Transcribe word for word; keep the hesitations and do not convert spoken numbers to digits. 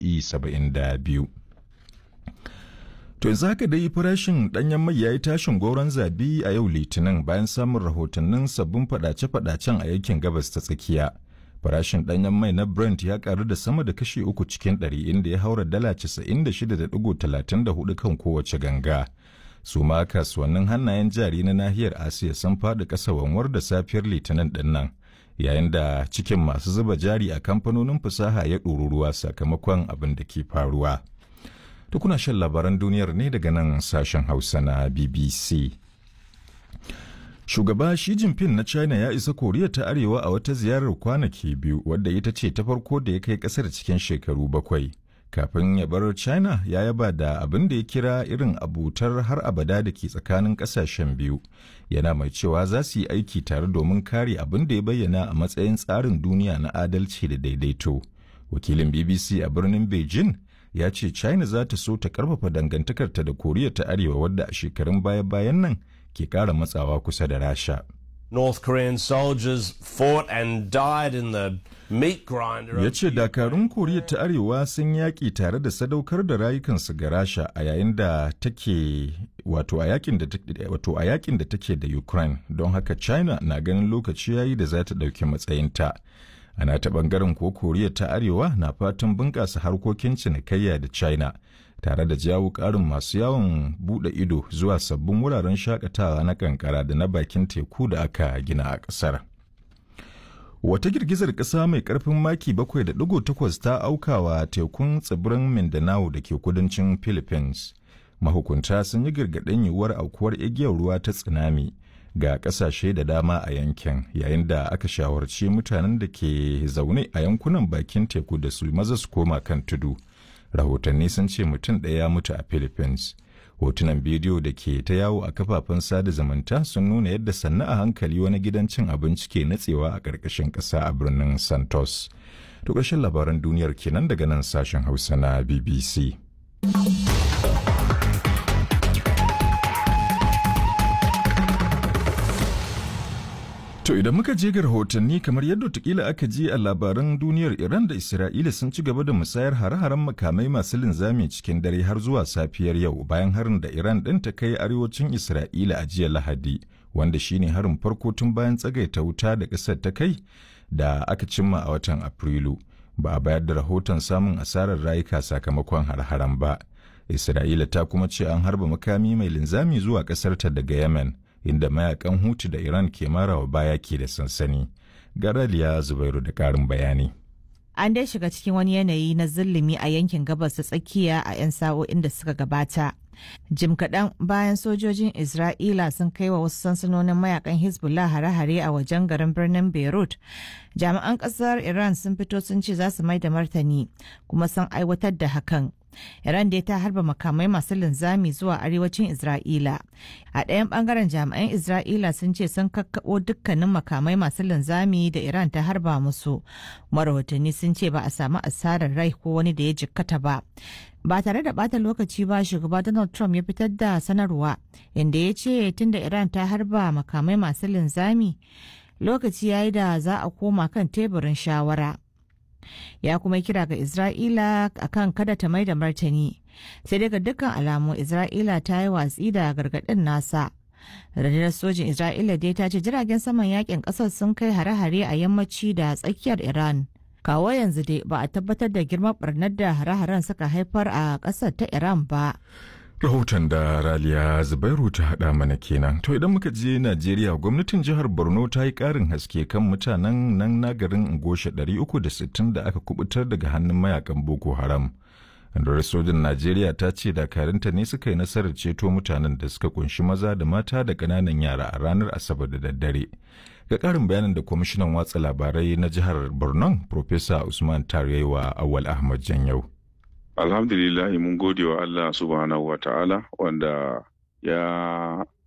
kashi saba'in da biyu. To yanzu haka dai farashin ɗanyen mai ya yi tashin goron zabi a yau Litinin bayan samun rahotannin sabbin fadace-fadacen a yankin gabas ta tsakiya. Farashin ɗanyen mai na Brent ya karu da sama da kashi uku cikin ɗari inda ya haura dala casa'in da shida da ɗigo talatin da hudu kan kowace ganga. Su ma kasuwannin hannayen jari na nahiyar Asiya sun faɗi ƙasa wanwar da safiyar Litinin ɗin nan, yayin da cikin masu zuba jari a kamfanonin fasaha ya ɗoru ruwa sakamakon abin da ke faruwa. To kuna shan labaran duniyar ne daga nan sashen Hausa na B B C. Shugaba Xi Jinping na China ya isa Koriya ta Arewa a wata ziyarar kwanaki biyu wadda ita ce ta farko da ya kai kasar cikin shekaru bakwai. Kafin ya bar China ya yaba da abin da ya kira irin abutar har abada da ke tsakanin kasashen biyu. Yana mai cewa za su yi aiki tare domin kare abin da ya bayyana a matsayin tsarin duniya na adalci da daidaito. Wakilin B B C a birnin Beijing ya ce China za ta so ta karfafa dangantakarta da Koriya ta Arewa wadda a shekarun baya-bayan nan ke kara matsawa kusa da Rasha. North Korean soldiers fought and died in the meat grinder. Ya ce dakarun Koriya ta Arewa sun yaƙi tare da sadaukar da rayukansu ga Rasha a yayin da take wato a yakin da wato a yakin da take da Ukraine, don haka China na ganin lokaci yayi da za ta ɗauki matsayinta. Ana ta ɓangaren ko Koriya ta Arewa na fatan bunƙasa harkokin cinikayya da China, tare da jawo ƙarin masu yawon buɗe ido zuwa sabbin wuraren shakatawa na kankara da na bakin teku da aka gina a ƙasar. Wata girgizar ƙasa mai ƙarfin maki bakwai da ɗigo takwas ta aukawa tekun tsibirin Mindanao da ke kudancin Philippines. Mahukunta sun yi gargaɗin yiwuwar aukuwar igiyar ruwa ta tsunami ga ƙasashe da dama a yankin, yayin da aka shawarci mutanen da ke zaune a yankunan bakin teku da su maza su koma kan tudu. Rahotanni sun ce mutum ɗaya ya mutu a Philippines. Hotunan bidiyo da ke ta yawo a kafafen sada zumunta sun nuna yadda sannu a hankali wani gidan cin abinci ke natsewa a ƙarƙashin ƙasa a birnin Santos. To ƙarshen labaran duniyar kenan daga nan sashen Hausa na B B C. To idan muka je ga rahotanni kamar yadda watakila aka ji a labaran duniyar Iran da Isra'ila sun ci gaba da musayar hare-haren makamai masu linzami cikin dare har zuwa safiyar yau bayan harin da Iran ɗin ta kai arewacin Isra'ila a jiya Lahadi, wanda shine harin farko tun bayan tsagaita wuta da ƙasar ta kai da aka cimma a watan Afrilu. Ba a bayar da rahoton samun asarar rayuka sakamakon hare-haren ba. Isra'ila ta kuma ce an harba makami mai linzami zuwa ƙasarta daga Yemen, inda mayakan Hutu da Iran ke marawa baya ke da sansani. Garaliya Zubairu da ƙarin bayani. An dai shiga cikin wani yanayi na zulumi a yankin gabas ta tsakiya a 'yan sa'o'in da suka gabata. Jim kaɗan bayan sojojin Isra'ila sun kai wa wasu sansanonin mayakan Hezbollah hare-hare a wajen garin birnin Beirut. Jami'an ƙasar Iran sun fito sun ce za su mai da martani kuma sun aiwatar da hakan. Iran dai ta harba makamai masu linzami zuwa arewacin Isra'ila. A ɗayan ɓangaren jami'an Isra'ila sun ce sun kakkaɓo dukkanin makamai masu linzami da Iran ta harba musu. Marahotanni sun ce ba a samu asarar rai ko wani da ya jikkata ba. Ba tare da ɓata lokaci ba, shugaba Donald Trump ya fitar da sanarwa inda ya ce tunda Iran ta harba makamai masu linzami, lokaci ya yi da za a koma kan teburin shawara. Ya kuma kira ga Isra'ila akan kada ta mai da martani, sai daga dukkan alamu Isra'ila ta yi watsi da gargaɗin nasa. Rundunar sojin Isra'ila dai ta ce jiragen saman yakin ƙasar sun kai hare-hare a yammaci da tsakiyar Iran. Kawo yanzu dai ba a tabbatar da girman barnar da hare-haren suka haifar a ƙasar ta Iran ba. Rahoton da Raliya Zubairu ta haɗa mana kenan. To idan muka je Najeriya, gwamnatin jihar Borno ta yi ƙarin haske kan mutanen nan na garin Ngosha ɗari uku da sittin da aka kubutar daga hannun mayakan Boko Haram. Rundunar sojin Najeriya ta ce dakarunta ne suka yi nasarar ceto mutanen da suka kunshi maza da mata da ƙananan yara a ranar Asabar da daddare. Ga ƙarin bayanin da kwamishinan watsa labarai na jihar Borno, Profesa Usman Tarewa Awal Ahmad Janyau. Alhamdulillah mun gode wa Allah subhanahu wa ta'ala wanda ya